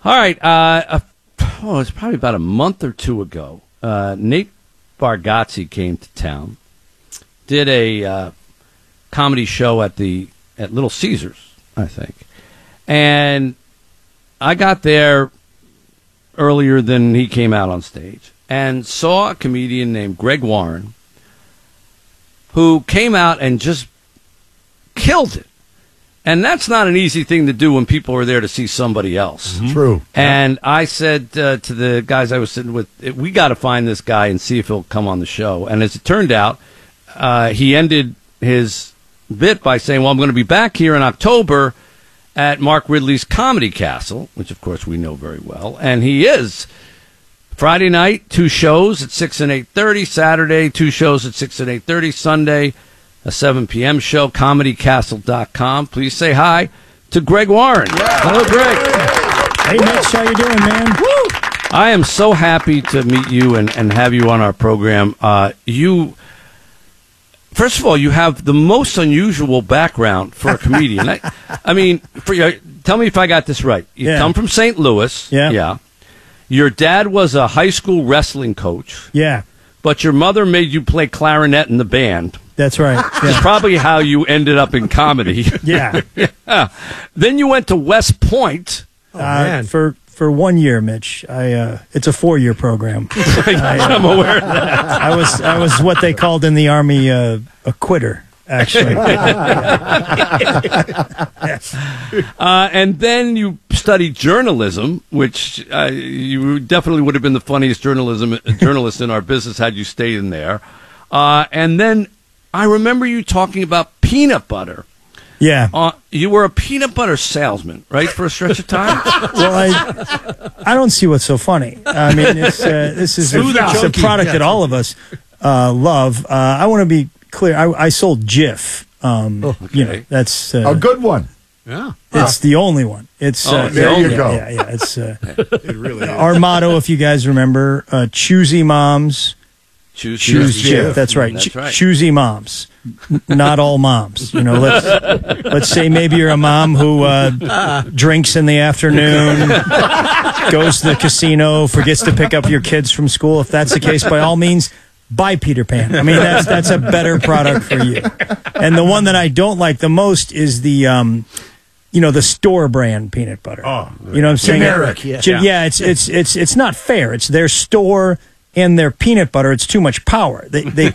All right. It's probably about a month or two ago. Nate Bargatze came to town, did a comedy show at Little Caesars, I think. And I got there earlier than he came out on stage and saw a comedian named Greg Warren who came out and just killed it. And that's not an easy thing to do when people are there to see somebody else. Mm-hmm. True. And I said to the guys I was sitting with, we got to find this guy and see if he'll come on the show. And as it turned out, he ended his bit by saying, well, I'm going to be back here in October at Mark Ridley's Comedy Castle, which, of course, we know very well. And he is. Friday night, 2 shows at 6 and 8:30. Saturday, 2 shows at 6 and 8:30. Sunday, a 7 p.m. show, comedycastle.com. Please say hi to Greg Warren. Yeah. Hello, Greg. Hey, Mitch, how you doing, man? Woo! I am so happy to meet you and have you on our program. First of all, you have the most unusual background for a comedian. I mean, tell me if I got this right. You come from St. Louis. Yeah. Your dad was a high school wrestling coach. Yeah. But your mother made you play clarinet in the band. That's right. That's probably how you ended up in comedy. Yeah. Then you went to West Point. For 1 year, Mitch. It's a 4-year program. I'm aware of that. I was what they called in the Army a quitter, actually. And then you studied journalism, which you definitely would have been the funniest journalist in our business had you stayed in there. And then I remember you talking about peanut butter. Yeah. You were a peanut butter salesman, right, for a stretch of time? Well, I don't see what's so funny. I mean, this is a product that all of us love. I want to be clear. I sold Jif. Okay. That's a good one. Yeah. It's the only one. It's there you go. Yeah. It's It really is. our motto, if you guys remember, choosy moms. Choose Jif. That's right. That's right. Choosy moms, not all moms. Let's say maybe you're a mom who drinks in the afternoon, goes to the casino, forgets to pick up your kids from school. If that's the case, by all means, buy Peter Pan. I mean, that's a better product for you. And the one that I don't like the most is the the store brand peanut butter. Oh, you know what I'm saying? Generic. Yeah. It's not fair. It's their store and their peanut butter. It's too much power. They